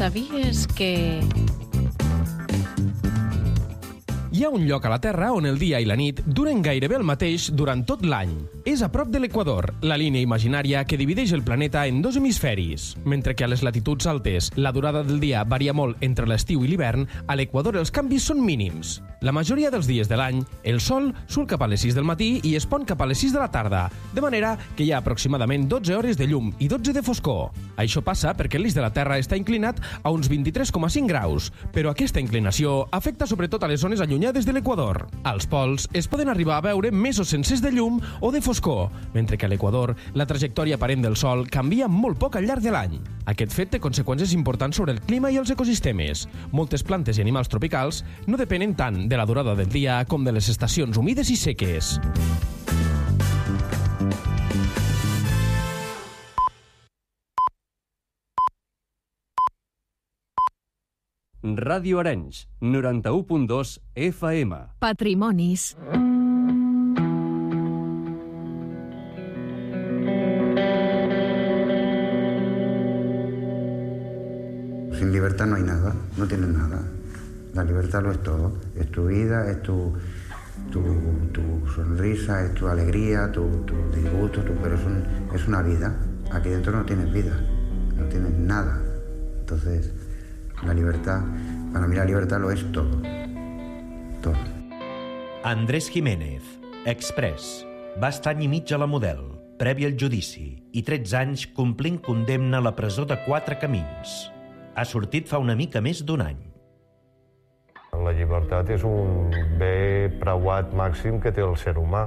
Sabies que... Hi ha un lloc a la Terra on el dia i la nit duren gairebé el mateix durant tot l'any. És a prop de l'Equador, la línia imaginària que divideix el planeta en dos hemisferis. Mentre que a les latituds altes la durada del dia varia molt entre l'estiu i l'hivern, a l'Equador els canvis són mínims. La majoria dels dies de l'any, el sol surt cap a les 6 del matí i es pon cap a les 6 de la tarda, de manera que hi ha aproximadament 12 hores de llum i 12 de foscor. Això passa perquè l'eix de la Terra està inclinat a uns 23,5 graus, però aquesta inclinació afecta sobretot a les zones allunyades de l'Equador. Als pols es poden arribar a veure mesos sencers de llum o de foscor, mentre que a l'Equador la trajectòria aparent del Sol canvia molt poc al llarg de l'any. Aquest fet té conseqüències importants sobre el clima i els ecosistemes. Moltes plantes i animals tropicals no depenen tant de la durada del dia com de les estacions humides i seques. Ràdio Arenys, 91.2 FM. Patrimonis. Sin libertad no hay nada, no tienes nada. La libertad lo es todo. Es tu vida, es tu sonrisa, es tu alegría, tu disgusto, pero es una vida. Aquí dentro no tienes vida, no tienes nada. Entonces, la libertad, para mí la libertad lo es todo. Todo. Andrés Jiménez, Express. Va estar any i mig a la Model, previ al judici, i 13 anys complint condemna a la presó de 4 camins. Ha sortit fa una mica més d'un any. La llibertat és un bé preuat màxim que té el ser humà.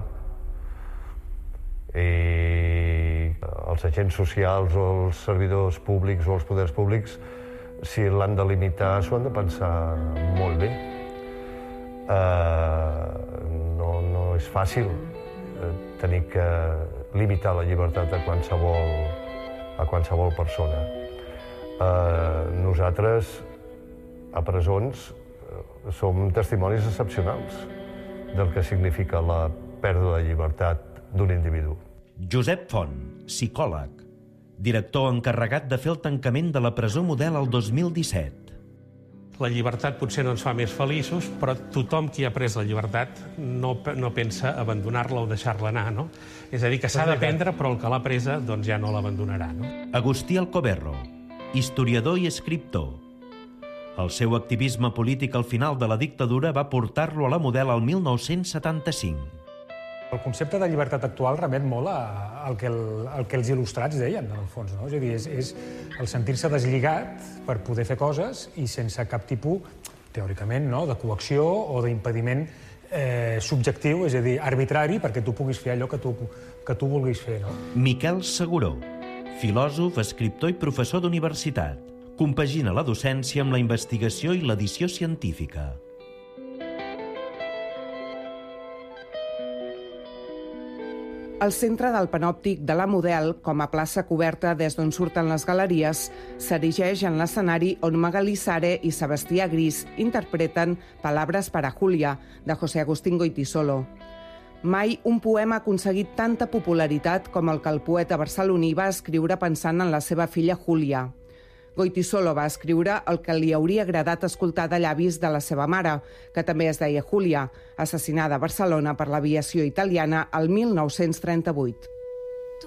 I els agents socials o els servidors públics o els poders públics, si l'han de limitar, s'ho han de pensar molt bé. No és fàcil tenir que limitar la llibertat a qualsevol persona. Nosaltres, a presons, som testimonis excepcionals del que significa la pèrdua de llibertat d'un individu. Josep Font, psicòleg, director encarregat de fer el tancament de la presó Model el 2017. La llibertat potser no ens fa més feliços, però tothom qui ha pres la llibertat no pensa abandonar-la o deixar-la anar, no? És a dir, que s'ha de prendre, però el que l'ha presa doncs ja no l'abandonarà, no? Agustí Alcoberro, historiador i escriptor. El seu activisme polític al final de la dictadura va portar-lo a la Model el 1975. El concepte de llibertat actual remet molt al que els il·lustrats deien, en el fons, no? És a dir, és el sentir-se deslligat per poder fer coses i sense cap tipus, teòricament, no?, de coacció o d'impediment subjectiu, és a dir, arbitrari, perquè tu puguis fer allò que tu vulguis fer, no? Miquel Seguró, filòsof, escriptor i professor d'universitat. Compagina la docència amb la investigació i l'edició científica. El centre del panòptic de la Model, com a plaça coberta des d'on surten les galeries, s'erigeix en l'escenari on Magalí Sare i Sebastià Gris interpreten Palabras para Julia, de José Agustín Goytisolo. Mai un poema ha aconseguit tanta popularitat com el que el poeta barceloní va escriure pensant en la seva filla Júlia. Goytisolo va escriure el que li hauria agradat escoltar de llavis de la seva mare, que també es deia Júlia, assassinada a Barcelona per l'aviació italiana el 1938.